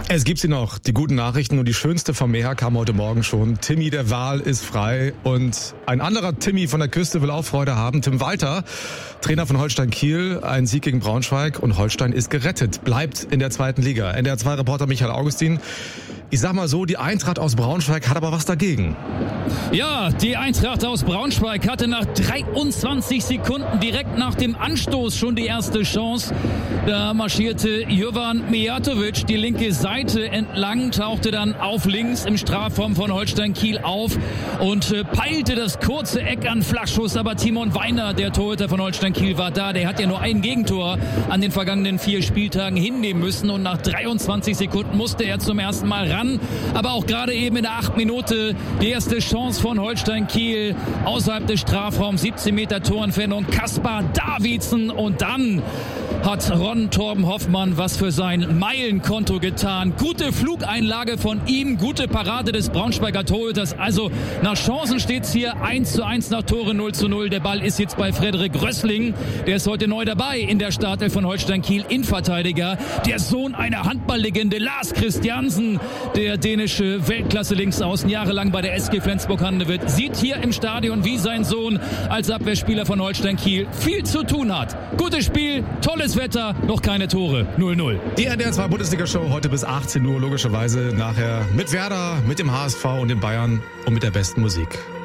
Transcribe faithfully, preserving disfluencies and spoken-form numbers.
Es gibt sie noch, die guten Nachrichten, und die schönste vom Meer kam heute Morgen schon. Timmy der Wal ist frei und ein anderer Timmy von der Küste will auch Freude haben. Tim Walter, Trainer von Holstein Kiel, ein Sieg gegen Braunschweig und Holstein ist gerettet, bleibt in der zweiten Liga. N D R zwei Reporter Michael Augustin. Ich sag mal so, die Eintracht aus Braunschweig hat aber was dagegen. Ja, die Eintracht aus Braunschweig hatte nach dreiundzwanzig Sekunden direkt nach dem Anstoß schon die erste Chance. Da marschierte Jovan Mijatovic die linke Seite entlang, tauchte dann auf links im Strafraum von Holstein Kiel auf und äh, peilte das kurze Eck an Flachschuss. Aber Timon Weiner, der Torhüter von Holstein Kiel, war da. Der hat ja nur ein Gegentor an den vergangenen vier Spieltagen hinnehmen müssen und nach dreiundzwanzig Sekunden musste er zum ersten Mal ran. Aber auch gerade eben in der achten Minute die erste Chance von Holstein Kiel außerhalb des Strafraums, siebzehn Meter Torentfernung, Kaspar Davidsen, und dann hat Ron Torben Hoffmann was für sein Meilenkonto getan. Gute Flugeinlage von ihm, gute Parade des Braunschweiger Torhüters. Also nach Chancen steht's hier eins zu eins, nach Tore null zu null. Der Ball ist jetzt bei Frederik Rössling. Der ist heute neu dabei in der Startelf von Holstein Kiel, Innenverteidiger. Der Sohn einer Handballlegende, Lars Christiansen, der dänische Weltklasse-Linksaußen, jahrelang bei der S G Flensburg-Handewitt, sieht hier im Stadion, wie sein Sohn als Abwehrspieler von Holstein Kiel viel zu tun hat. Gutes Spiel, tolles Wetter, noch keine Tore, null null. Die N D R zwei Bundesliga-Show heute bis achtzehn Uhr, logischerweise nachher mit Werder, mit dem H S V und den Bayern und mit der besten Musik.